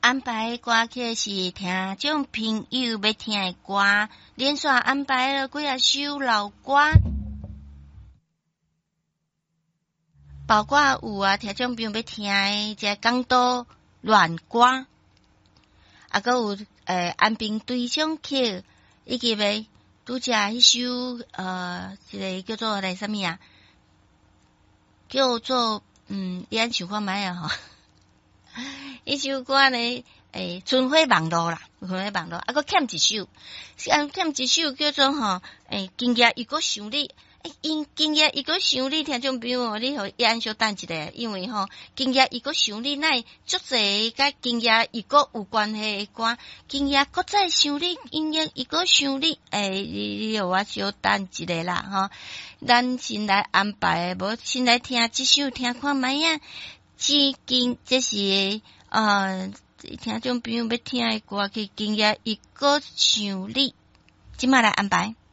安排的歌曲是听众朋友要听的歌，连续安排了几啊首老歌，包括有啊听众朋友要听的这港岛乱歌，啊，还有安平对唱曲，以及要拄则迄首一个叫做来啥物啊？叫做你安唱看卖啊吼，迄首歌呢，春晖网络啦，春晖网络，啊，佮欠一首，欠一首叫做吼，今夜伊阁想你，今夜伊阁想你，听众朋友，你互安小等一下，因为吼，今夜伊阁想你，乃足侪甲今夜伊阁有关系的歌，今夜搁再想你，今夜伊阁想你，你互我小等一下啦，吼。咱先来安排，无先来听这首，听看卖啊。这是听众朋友要听的歌曲，今夜伊阁想你，即马来安排。